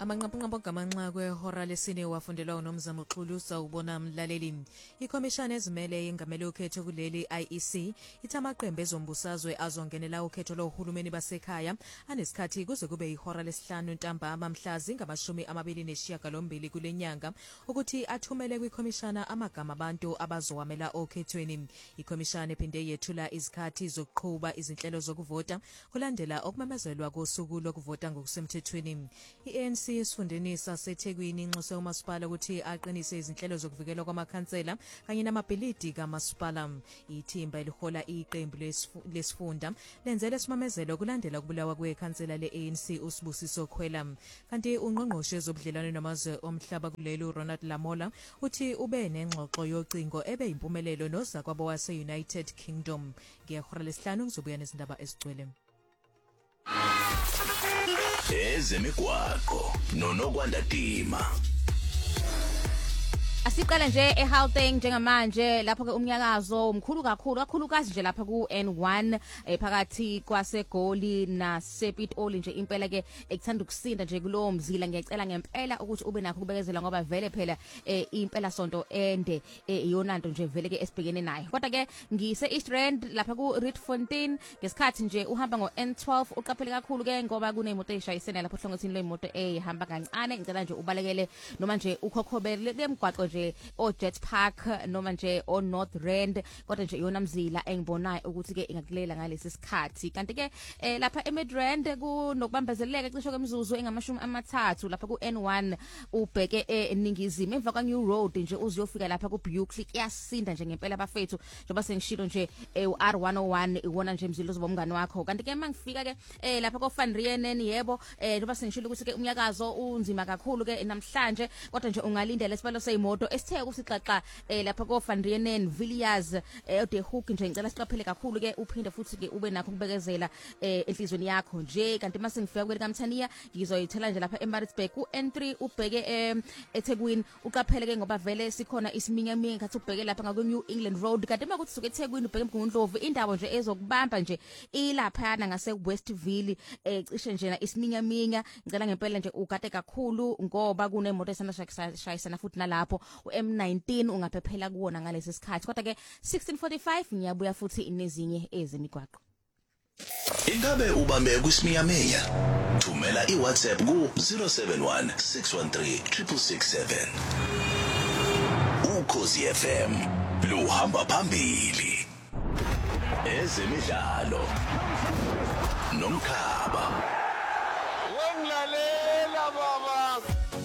Amanqaphanqapha gamanxa kwehora lesine wafundelwa uNomzamo Xulusa ubona mlaleli. Ikhomishana ezimele yengamele ukhetho kuleli IEC ithi amaqembu ezombusazwe azongenela ukhetho lohulumeni basekhaya anesikhathi kuze kube ihora lesihlanu ntambama mhla zingama-28 kulenyanga ukuthi athumele kwikhomishana amagama abantu abazowamela okhethweni. Ikhomishana ephinde yethula izikhathi zokuqhuba izinhlelo zokuvota kulandela okumemezelwa kosuku lokuvota ngokusemthethweni. I-ANC isifundeni saseThekwini inxuse umasipala ukuthi aqinise izinhlelo zokuvikelwa kwamakhansela kanye namabhilidi kamasipala. Ithimba elihola iqembu lesifunda lenzele isimamezelo kulandela ukubulawa kwekhansela le-ANC uSibusiso Khwela. Kanti ungqongqoshe ezobudlelwano namazwe omhlaba kuleli Ronald Lamola uthi ube nengxoxo yocingo ebe impumelelo nozakwabo wase-United Kingdom. Ngehora lesihlanu ngizobuya nezindaba ezigcwele. Ezemigwaqo noNokwanda Dima. Asiqala nje eGauteng njengamanje lapho ke umnyakazo umkhulu kakhulukazi nje lapha ku N1 phakathi kwaseGoli nasePitoli nje impela ke ekuthanda ukusinda nje kulowo mzila. Ngiyacela ngempela ukuthi ube nakho kubekezela ngoba vele phela impela sonto ende iyonanto nje vele ke esibhekene nayo. Kodwa ke ngise East Rand lapha ku Rietfontein ngesikhathi nje uhamba ngo N12 uqaphele kakhulu ke ngoba kunemoto eshayisene lapho hlongothini lwemoto ehamba kancane. Ngicela nje ubalekele noma nje ukhokhobele lemgwaqo nje o Jet Park noma nje o North Rand kodwa nje iyona mzila engibonayo ukuthi ke ingakulela ngalesi sikhathi. Kanti ke lapha eMidrand kunokubambezeleka cisho kwemizuzu engama-30 lapha ku N1 ubheke eningizimu emva kwa New Road nje uziyofika lapha ku Buckley kuyasinda nje ngempela bafethu njengoba sengishilo nje u-R101 iwona nje mzila ozoba umngani wakho. Kanti ke mangifika ke lapha ko Van Rienen yebo njengoba sengishilo ukuthi ke umnyakazo unzima kakhulu ke namhlanje kodwa nje ungalindela isibalo seyimoto esithe kusixaxa lapha ko Van Rienen Villiers De Hoek nje ngicela siqaphele kakhulu ke uphinde futhi ke ube nakho kubekezela enhlizweni yakho nje. Kanti mase ngifika kweli kaMthaniya ngizoyithela nje lapha eMaritzburg ku N3 ubheke eThekwini uqaphele ke ngoba vele sikhona isiminyaminya ngathi ubheke lapha ngaku New England Road. Kanti makuthi suke eThekwini ubheke eMgungundlovu indawo nje ezokubamba nje ilaphana ngase Westville cishe nje na isiminyaminya. Ngicela ngempela nje ugade kakhulu ngoba kunemoto esandashayisana futhi nalapho M19 ungaphephela kuona ngalesi sikhathi. Kodwa ke 16:45 ngiyabuya futhi nezinye ezemigwaqo. Ingabe ubambe kusimiyameya? Thumela iWhatsApp ku 071 613 667. Ukhosi FM luhamba phambili. Ezemidlalo nomkhaba. Wemlalela baba.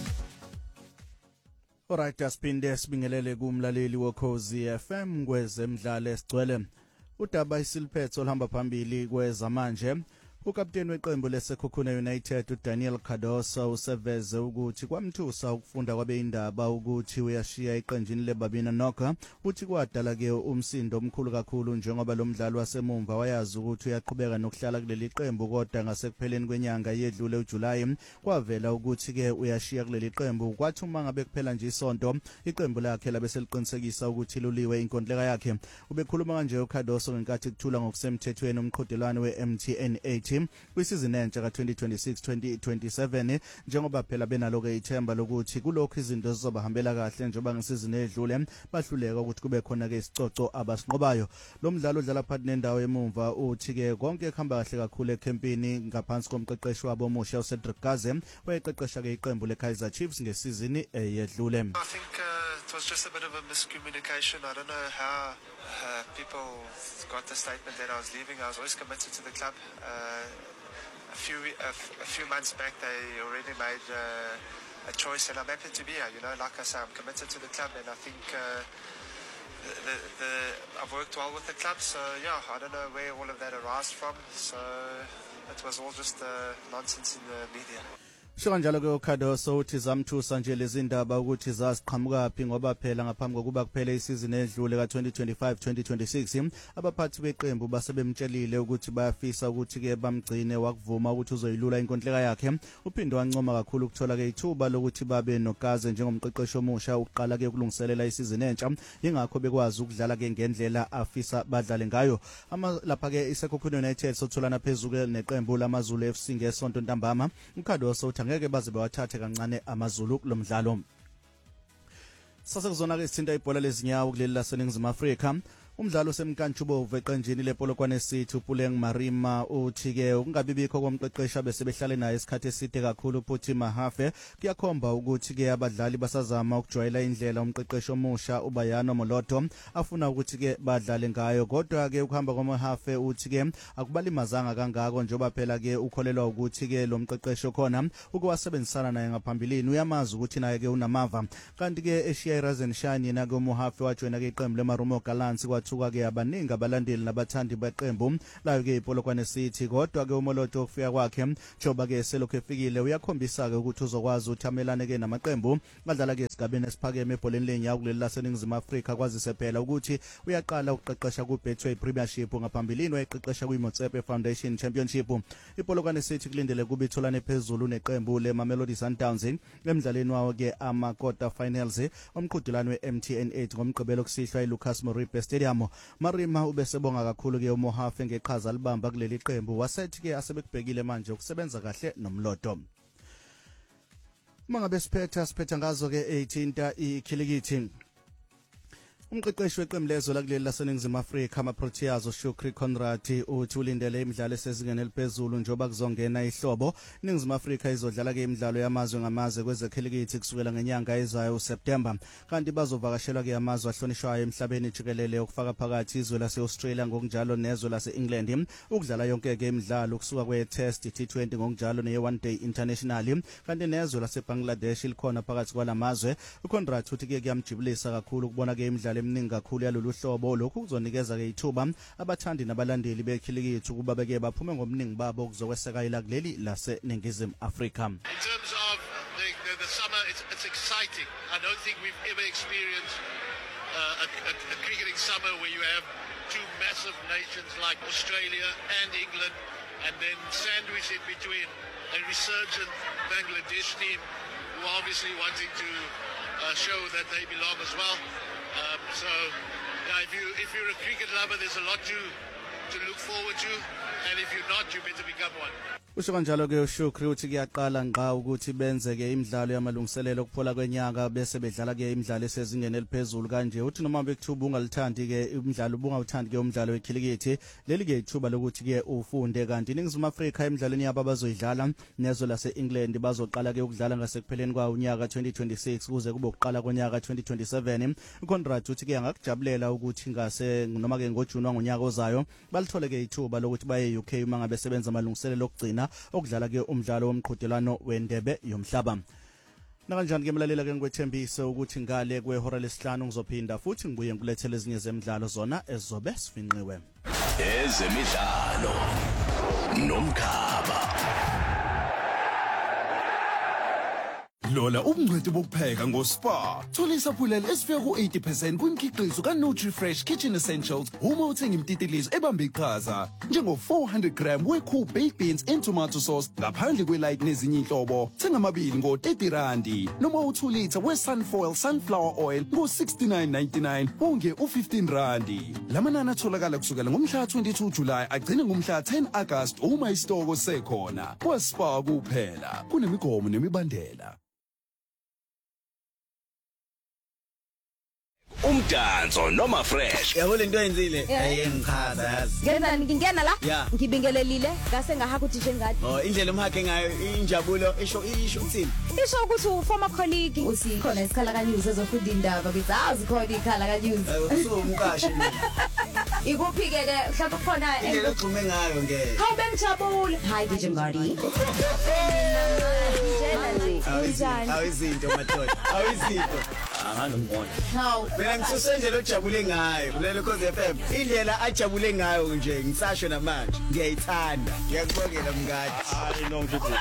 Alright, asibinde sibingelele kumlaleli wokhozi FM kwezemidlalo esigcwele. Udaba isiliphetho olhamba phambili kwezamanje. Ukapteni weqembu leSekhukhune United uDaniel Cardoso useveze ukuthi kwamthusa ukufunda kwabe indaba ukuthi uyashiya iqenjini leBabina Noka. Uthi kwadala ke umsindo omkhulu kakhulu njengoba lo mdlalo wasemumva wayazi ukuthi uyaqhubeka nokuhlala kuleli qembu kodwa ngasekupheleni kwenyanga yedlule uJuly kwavela ukuthi ke uyashiya kuleli qembu. Kwathi uma ngabe kuphela nje isonto iqembu lakhe labe seliqinisekisa ukuthi luliwe inkondleka yakhe. Ubekhuluma kanje uCardoso ngenkathi kuthula ngokusemthethweni umqhudelwano weMTN 8 kwisizini entsha ka-2026-2027 njengoba phela benalo ke ithemba lokuthi kulokho izinto zizobahambela kahle njengoba ngesizini edlule bahluleka ukuthi kube khona ke isicoco abasinqobayo. Lo mdlalo udlala phakathi nendawo emumva uthi ke konke kuhamba kahle kakhulu ekhempini ngaphansi komqeqeshi wabo omusha uCedric Gaze wayeqeqesha ke iqembu leKaizer Chiefs ngesizini eyedlule. I think it was just a bit of a miscommunication. I don't know how people got the statement that I was leaving. I was always committed to the club. A few months back, they already made a choice, and I'm happy to be here. You know, like I say, I'm committed to the club, and I think I've worked well with the club. So yeah, I don't know where all of that arose from. So it was all just nonsense in the media. Kanjalo ke uCardoso uthi zamthusa nje lezi ndaba ukuthi zasiqhamukapi ngoba phela ngaphambi kokuba kuphele isizini edlule ka-2025-2026 abaphathi beqembu basebemtshelile ukuthi bayafisa ukuthi ke bamgcine wakuvuma ukuthi uzoyilula inkondleka yakhe. Uphinde wancoma kakhulu ukuthola ke ithuba lokuthi babe noGaze njengomqeqeshi omusha uqala ke ukulungiselela isizini entsha ingakho bekwazi ukudlala ke ngendlela afisa badlale ngayo. Lapha ke iSekhukhune United sotholana phezulu neqembu lamaZulu FC ngesonto ntambama. uCardoso uthi ngeke baze bawathathe kancane amaZulu kulomdlalo. Sasekuzona ke sithinta ibhola lezinyawo kuleli laseNingizimu Afrika. Umdlalo semkantshubovu eqenjini lepolokwane City uPuleng Marima uthi ke ukungabibikho komqeqesha bese behlale naye isikhathi eside kakhulu futhi Mahafe kuyakhomba ukuthi ke abadlali basazama ukujwayela indlela umqeqesho omusha uBayano Moloto afuna ukuthi ke badlale ngayo, kodwa ke ukuhamba kwaMahafe uthi ke akubalimazanga kangako njoba phela ke ukholelwa ukuthi ke lo mqeqesho khona ukuwasebenzisana naye ngaphambilini uyamazi ukuthi naye ke unamava. Kanti ke eShiya Razenshine yena ke uMahafe wajoyina ke iqembu leMarumo Gallants kwathuka ke abaningi abalandeli nabathandi beqembu layo ke iPolokwane City, kodwa ke uMoloto ukufika kwakhe njoba ke selokhu efikile uyakhombisa ke ukuthi uzokwazi uthamelane ke namaqembu badlala ke esigabeni esiphakeme ebholeni lenyawo kuleli laseNingizimu Afrika, kwazise phela ukuthi uyaqala ukuqeqesha kuBetway Premiership ngaphambilini wayeqeqesha kuMotsepe Foundation Championship. iPolokwane City kulindele kube itholane phezulu neqembu leMamelodi Sundowns emidlalweni wawo ke ama-quarter finals omqhudelano weMTN 8 ngomgqibelo kusihlwa eLucas Moripe Stadium. Marima ubesebonga kakhulu ke uMohafe ngeqhaza libamba kuleli qembu, wasethi ke asebekubhekile manje ukusebenza kahle nomloto. Mangabe siphetha ngazo ke 18 ikhilikithi. Umqeqeshi weqembu lezo lakuleli laseNingizimu Afrika amaProteas uShukri Conrad uthi ulindele imidlalo esezingeni eliphezulu njoba kuzongena ihlobo. iNingizimu Afrika izodlala ke imidlalo yamazwe ngamazwe kwezekhilikithi kusukela ngenyanga ezayo uSeptember, kanti bazovakashelwa ke amazwe ahlonishwayo emhlabeni jikelele okufaka phakathi izwe laseAustralia ngokunjalo nezwe laseEngland ukudlala yonke ke imidlalo kusuka kwe-Test T20 ngokunjalo ne-One Day International, kanti nezwe laseBangladesh likhona phakathi kwalamazwe. uConrad uthi ke kuyamjibulisa kakhulu ukubona ke imidlalo eminingi kakhulu yalolu hlobo. Lokhu kuzonikeza ke ithuba abathandi nabalandeli bekhilikithi ukuba beke baphume ngomningi babo kuzokweseka ilakuleli laseNingizimu Afrika. In terms of the summer, it's exciting. I don't think we've ever experienced a cricketing summer where you have two massive nations like Australia and England, and then sandwiched in between a resurgent Bangladesh team who are obviously wanting to show that they belong as well. So, yeah, if you're a cricket lover, there's a lot to look forward to, and if you're not, you better become one. Usho kanjalo ke uShukri uthi kuyaqala ngqa ukuthi benze ke imidlalo yamalungiselelo kuphola kwenyanga bese bedlala ke imidlalo esezingeni eliphezulu kanje. Uthi noma bekuthuba ungalithandi ke imidlalo ubungawuthandi ke umdlalo wekhilikithi, leli ke ithuba lokuthi ke ufunde. Kanti iNingizimu Afrika emidlalweni yabo abazoyidlala nezwe laseEngland bazoqala ke ukudlala ngasekupheleni kwa unyaka 2026 kuze kube ukuqala konyaka 2027. uConrad uthi ke angakujabulela ukuthi ngase noma ke ngoJuni ngonyaka ozayo balithole ke ithuba lokuthi baye UK uma ngabe sebenza amalungiselelo okugcina okudlala ke umdlalo womqhudelano wendebe yomhlaba. Nakanjani ke mlalela ke ngikwethembise ukuthi ngale kwehora lesihlanu ngizophinda futhi ngibuye ngilethele ezinye zemidlalo zona ezobe sifinqiwe. Ezemidlalo nomkhaba. Lola ubungcweti bokupheka ngoSpa. Thola isaphulelo esifika ku80% kwimikhiqizo kaNutriFresh Kitchen Essentials uma uthenga imtitilizo ebamba iqhaza, njengo 400 gram weCool baked beans and tomato sauce ngaphandle kwelight nezinye inhlobo. Thenga amabili ngo30 noma u2 liter weSunfoil sunflower oil ngo69.99 unge u15. Lamanani atholakala kusukela ngomhla 22 July agcine ngomhla 10 August uma isitoko sekhona. KwaSpa kuphela kunemigomo nemibandela. Umdanso noma fresh. Yabo lento yenzile ayengichaza yazi. Ngenzani ngingena la? Yeah. Ngibingelelile ngase ngahaka uthi njengani? Oh indlela umhake ngayo injabulo isho uthini? Isho ukuthi uformer colleague uthi khona isikhala kaNews ezofunda indaba bithi azikhona ikhala kaNews. So umkashi mina. ikuphi ke mhlawumbe khona Indlela ogcume ngayo ngeke. hawu bengijabule. Hi DJ Ngadi. Awizinto madoda. Awizinto. Anganombona. Hawu Mina ngisusendlela ojabule ngayo. Kulelo Khosi FM. Indlela ajabule ngayo nje ngisasho namanje. Ngiyayithanda. Ngiyakubongela mngadi. Hayi no mfethu.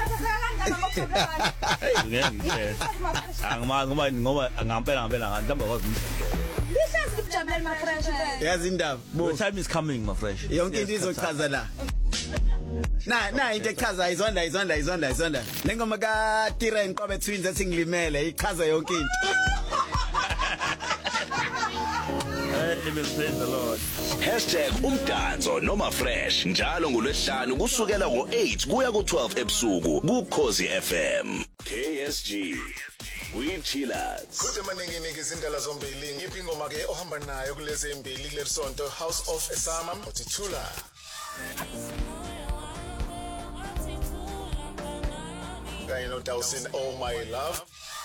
Ngeke. Ngoba ngampela ngihamba kwazi. Lihlazi libujabule ma fresh. Yazi indaba. The time is coming my fresh. Yonke into izochaza la. Na into echaza izonda. Lengoma ka Tiren Qobe Twins ethi ngilimele ichaza yonke into. Hey, praise the Lord. #umdanso noma fresh njalo ngolwesihlanu kusukela ngo8 kuya ku12 ebusuku kuKhosi FM. KSG We Chillers. Kude maningi izindlela zombili ngiphi ingoma ke ohamba nayo kulezi imbili kule sonto House of Esama uThula. Kanye no Dawson Oh My Love.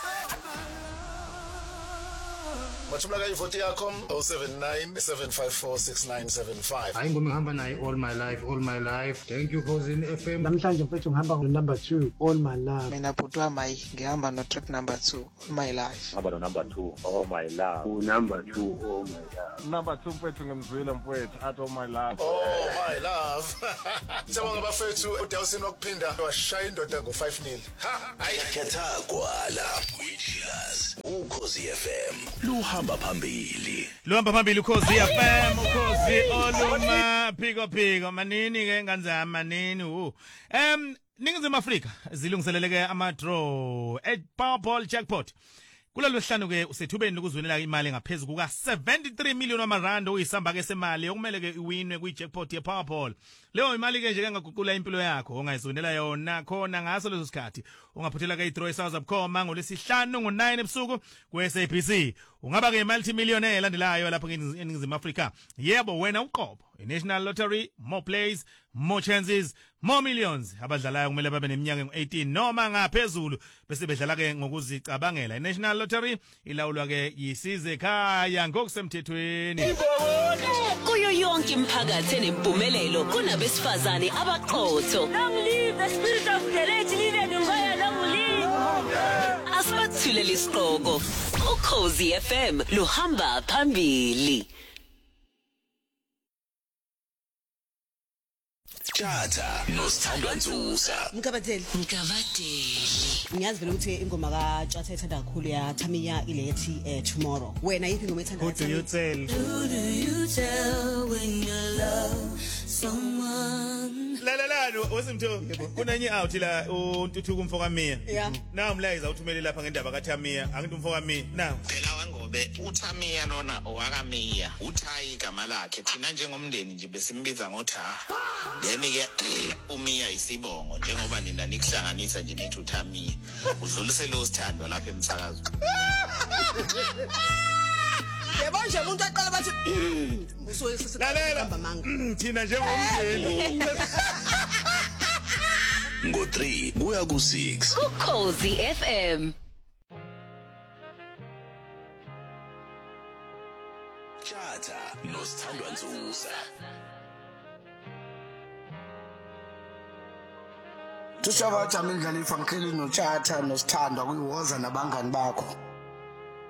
Mathumla ka ivoti yakho 079 754 6975. Hayi ngoma ngihamba naye all my life. Thank you Khosi FM. Namhlanje mfethu ngihamba no number 2 all my life. Mina bhutwa mayi ngihamba no track number 2 all my life. Ngihamba no number 2 all my love. Number 2 all my love. Number 2 mfethu ngimzwile mfethu at all my love. Oh my love. Sibonga bafethu uDawson wakuphinda washaya indoda ngo5-0. Hayi khetha kwala We Chillers. uKhosi FM. Luhamba phambili uKhosi FM uKhosi oluma phiko manini ke nganzama manini Ningizimu Afrika zilungiseleleke ama draw Powerball jackpot kulolwesihlanu ke usethubeni ukuzwinela imali ngaphezulu kuka 73 million wamarand oyisamba ke semali okumele ke iwinwe kwi jackpot ye Powerball. Leyo imali ke nje engaguqula impilo yakho ongayizwinela yona khona ngaso leso sikhathi ungaphuthela ke idraw eSouth Bukhoma ngolesihlanu ngo9 ebusuku ku SABC. Ungaba ke multimillionaire landelayo lapha eNingizimu Afrika. Yebo wena uqobo iNational Lottery, more plays, more chances, more millions. Abadlalayo kumele babe neminyaka ngo18 noma ngaphezulu bese bedlala ke ngokuzicabangela. iNational Lottery ilawulwa ke yisize ekhaya ngokusemthethweni. Kuyo yonke imphakathi enempumelelo kunabesifazane abaqotho. Long live the spirit of the late Lilian Ngoya, long live. Asibathulele isiqoko. uKhosi FM luhamba phambili. Tjata noSithandwa Nzusa. Mkabatheli. Ngiyazi vele ukuthi ingoma kaTjata ethanda kakhulu ya Tamiya ilethi tomorrow. Wena yipi ingoma ethanda kakhulu? Who do you tell when you love someone? La wasimtho kunanye out la uNtuthuku mfoka Miya. Yeah. Na umlayiza uthumele lapha ngendaba kaTamiya angithi umfoka Miya. Now phela wangobe uTamiya lona owakamiya uthayi igama lakhe thina njengomndeni nje besimbiza ngotha. Then ke uMiya isibongo njengoba nina nikuhlanganisa nje nithi uTamiya. Udlulise lo sithandwa lapha emsakazo. Yebo nje umuntu aqala bathi lalela thina njengomndeni. Ngo3 kuya ku6 uKhosi FM. Tjata noSithandwa Nzusa. Tushabathi amindlalifa ngikheli noTjata noSithandwa kuyiwoza nabangani bakho.